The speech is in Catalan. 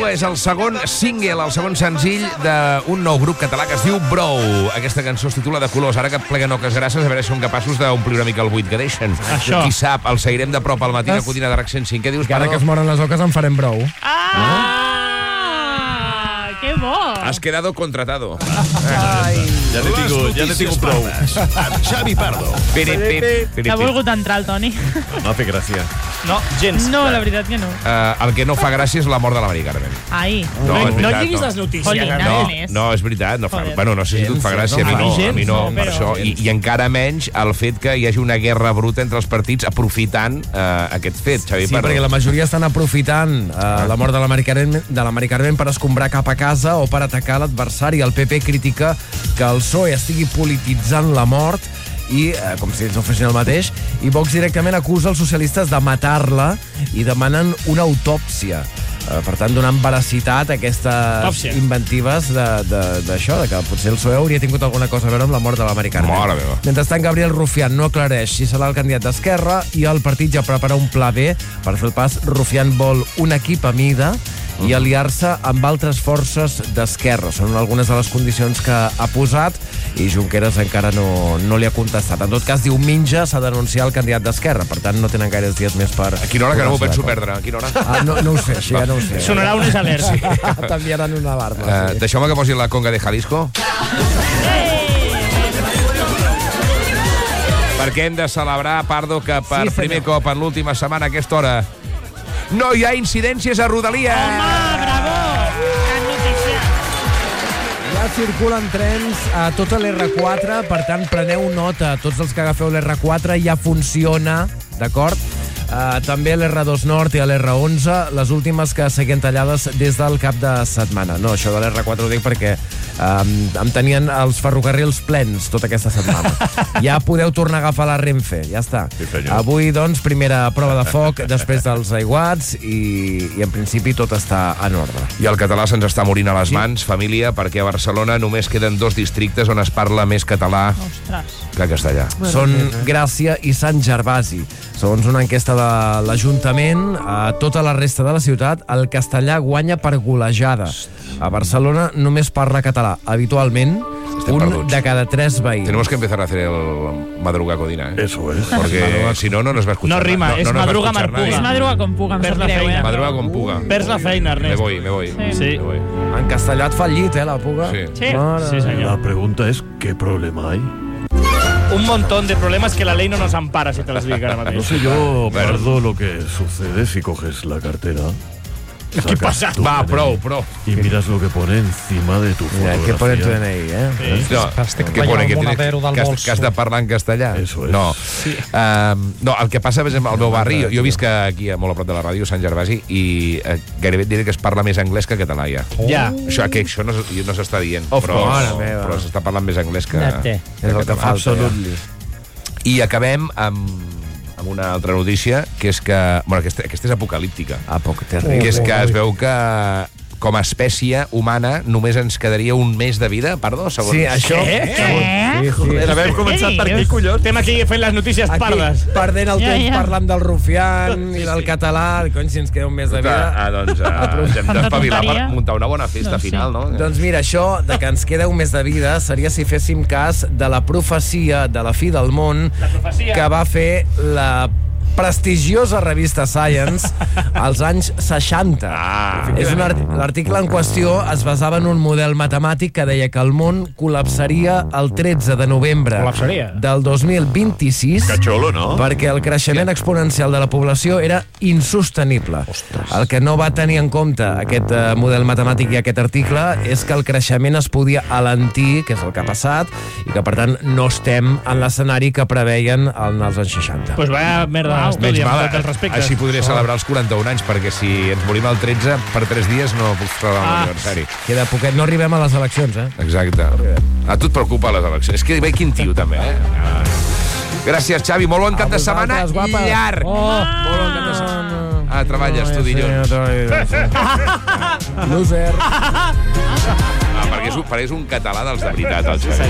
És el segon single, el segon senzill d'un nou grup català que es diu Brou. Aquesta cançó es titula De colors. Ara que pleguen oques grasses, a veure si són capaços d'omplir una mica el buit que deixen. Això. Qui sap, el seguirem de prop al matí a Codina d'Arc 105. Què dius, Que ara que es moren les oques en farem brou. Que bo! Has quedado contratado. Ja n'he tingut prou. Amb Xavi Pardo. T'ha volgut entrar el Toni? M'ha fet gràcia. No, gens. No, la veritat que no. El que no fa gràcia és la mort de la Mari Carmen. Ai. No, és No veritat, diguis no. les notícies. Jolín, ara. nada més. No, és veritat. No fa, Joder. bueno, no sé si tu et fa gràcia, a mi no, per això. I encara menys el fet que hi hagi una guerra bruta entre els partits aprofitant aquest fet, Xavi Sí, Pardo. perquè la majoria estan aprofitant la mort de la Mari Carmen per escombrar cap a casa o per atacar l'adversari. El PP critica que el PSOE estigui polititzant la mort i, com si ells no fessin el mateix, i Vox directament acusa els socialistes de matar-la i demanen una autòpsia. Per tant, donant veracitat a aquestes inventives d'això, de que potser el PSOE hauria tingut alguna cosa a veure amb la mort de la Mari Carmen. Mare meva. Mentrestant, Gabriel Rufián no aclareix si serà el candidat d'Esquerra i el partit ja prepara un pla B per fer el pas. Rufián vol un equip a mida i aliar-se amb altres forces d'Esquerra. Són algunes de les condicions que ha posat i Junqueras encara no li ha contestat. En tot cas, diumenge s'ha d'anunciar el candidat d'Esquerra, per tant no tenen gaires dies més per... A quina hora, que no m'ho penso perdre? A quina hora? No ho sé, això ja no ho sé. Sonarà unes alerts. Sí. T'enviaran una alarma. Deixeu-me que posi la conga de Jalisco. Perquè hem de celebrar, Pardo, que per primer cop en l'última setmana a aquesta hora no hi ha incidències a Rodalies. Home, bravo! Gran notícia. Ja circulen trens a tota l'R4, per tant, preneu nota. Tots els que agafeu l'R4 ja funciona, d'acord? També l'R2 Nord i l'R11, les últimes que seguien tallades des del cap de setmana. No, això de l'R4 ho dic perquè em tenien els ferrocarrils plens tota aquesta setmana. Ja podeu tornar a agafar la Renfe, ja està. Sí, senyor. Avui, doncs, primera prova de foc després dels aiguats i en principi tot està en ordre. I el català se'ns està morint a les mans, família, perquè a Barcelona només queden 2 districtes on es parla més català Ostres. que castellà. Són Gràcia i Sant Gervasi. Segons una enquesta de l'Ajuntament, a tota la resta de la ciutat, el castellà guanya per golejada. A Barcelona només parla català. Habitualment, Estem un perduts. de cada 3 veïns. Tenemos que empezar a hacer el Madruga Codina, ¿eh? Eso es. Porque si no, no nos va a escuchar. No rima, es nos va a madruga escuchar marpuga. nadie. És madruga com puga, em Perds sap la greu, feina. Madruga con puga. Perds la feina, Me Ernest. voy. Sí. Me voy. En castellà et fa el llit, la puga. Sí. Sí. Mare Sí, senyor. La pregunta es, ¿qué problema hay? Un montón de problemas que la ley no nos ampara, si te los digo ahora No mateix. sé yo, Pardo, lo que sucede si coges la cartera. ¿Qué pasa? Va, prou. Y miras lo que pone encima de tu Mira, fotografía. què pone tu DNI, No, què pone? Que has de parlar en castellà? Eso es. No. No, el que passa, per exemple, al meu barri, jo visc aquí, molt a prop de la ràdio, Sant Gervasi, i gairebé et diré que es parla més anglès que català, ja. Ja. Això no s'està dient, Mare meva. però s'està parlant més anglès que És el que falta. Absolutely. I acabem amb una altra notícia, que és que... Bueno, aquesta és apocalíptica. Poc terrible. Que és que es veu que com a espècie humana només ens quedaria un mes de vida, perdó, segons... Sí, això... Què? Sí. Havem començat per aquí, collons. Estem aquí fent les notícies pardes. Perdent el Ja, temps ja. parlant del rufián i del català. Cony, si ens queda un mes de vida... Doncs hem d'espavilar per tonteria. muntar una bona festa Doncs sí. final, no? Doncs mira, això de que ens queda un mes de vida seria si féssim cas de la profecia de la fi del món profecia. que va fer la prestigiosa revista Science als anys 60. L'article en qüestió es basava en un model matemàtic que deia que el món col·lapsaria el 13 de novembre Col·lapsaria? del 2026 Que xulo, no? perquè el creixement exponencial de la població era insostenible. El que no va tenir en compte aquest model matemàtic i aquest article és que el creixement es podia alentir, que és el que ha passat, i que per tant no estem en l'escenari que preveien en els anys 60. Pues vaya merda Menys d'estudi amb mal, tots els respectes. així podré celebrar els 41 anys, perquè si ens morim el 13, per 3 dies no puc celebrar l'aniversari. Queda poquet, no arribem a les eleccions, Exacte. A tu et preocupa les eleccions. És que ve quin tio, també, Gràcies, Xavi. Molt bon cap de setmana llarg. Molt bon cap de setmana. Treballes tu dilluns. Loser. Perquè és un català dels de veritat, el Xavi.